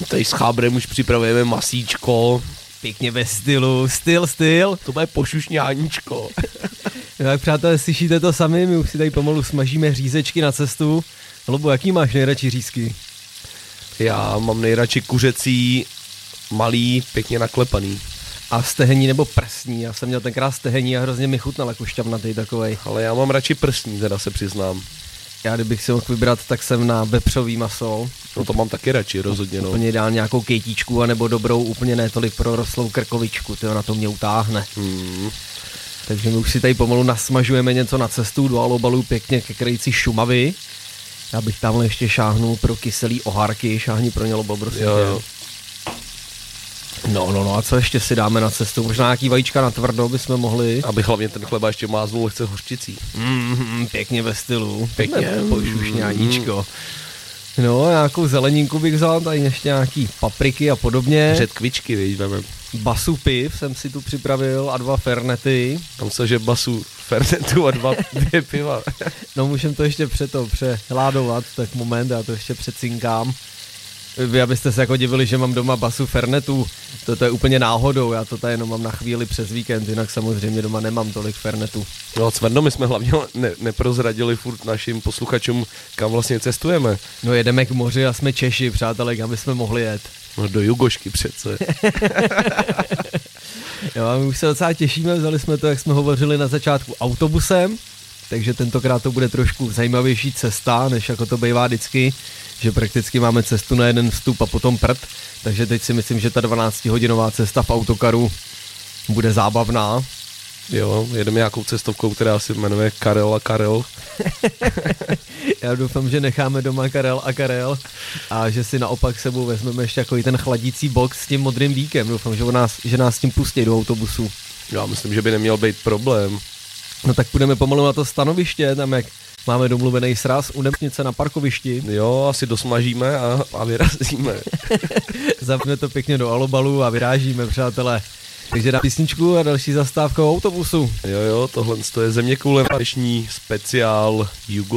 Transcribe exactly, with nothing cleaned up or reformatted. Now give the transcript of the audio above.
tady s chábrem už připravujeme masíčko. Pěkně ve stylu, styl, styl. To bude pošušňáníčko. No tak přátelé, slyšíte to sami, my už si tady pomalu smažíme řízečky na cestu. Lubo, jaký máš nejradši řízky? Já mám nejradši kuřecí, malý, pěkně naklepaný. A stehení nebo prsní? Já jsem měl tenkrát stehení a hrozně mi chutnal jako šťavnatý takovej. Ale já mám radši prsní, teda se přiznám. Já kdybych si mohl vybrat, tak jsem na vepřový maso. No to mám taky radši, rozhodně no. Úplně dál nějakou kejtíčku, anebo dobrou, úplně ne tolik prorostlou krkovičku, tyjo, na to mě utáhne. Hmm. Takže my už si tady pomalu nasmažujeme něco na cestu do alobalu pěkně ke krajici Šumavy. Já bych tamhle ještě šáhnul pro kyselý oharky, šáhni pro ně, Lobo, prosím. Jo, jo. No, no, no, a co ještě si dáme na cestu? Možná nějaký vajíčka na tvrdo bychom mohli. Abych hlavně ten chleba ještě máznul lehce hořčicí. Mm, pěkně ve stylu. Pěkně. Pošušňáníčko. No, nějakou zeleninku bych vzal, tady ještě nějaký papriky a podobně. Řetkvičky, víš, vemem. Basu piv jsem si tu připravil a dva fernety. Tam se, že basu fernetu a dva dvě piva. No, můžem to ještě před to přehládovat, tak moment, já to ještě přecinkám. Vy abyste se jako divili, že mám doma basu fernetu, to, to je úplně náhodou, já to tady jenom mám na chvíli přes víkend, jinak samozřejmě doma nemám tolik fernetu. No Cvrno, my jsme hlavně ne, neprozradili furt našim posluchačům, kam vlastně cestujeme. No jedeme k moři a jsme Češi, přátelé, kam bychom mohli jet. No do Jugošky přece. Jo, a my už se docela těšíme, vzali jsme to, jak jsme hovořili na začátku, autobusem, takže tentokrát to bude trošku zajímavější cesta, než jako to bývá vždycky, že prakticky máme cestu na jeden vstup a potom prd, takže teď si myslím, že ta dvanáctihodinová cesta v autokaru bude zábavná. Jo, jedeme nějakou cestovkou, která se jmenuje Karel a Karel. Já doufám, že necháme doma Karel a Karel a že si naopak sebou vezmeme ještě jako ten chladící box s tím modrým víkem. Doufám, že, nás, že nás s tím pustí do autobusu. Já myslím, že by neměl být problém. No tak půjdeme pomalu na to stanoviště, tam jak máme domluvený sraz u nemocnice na parkovišti. Jo, asi dosmažíme a, a vyrazíme. Zapneme to pěkně do alobalu a vyrážíme, přátelé. Takže na písničku a další zastávka autobusu. Jo, jo, tohle je zeměkoule dnešní speciál Jugo.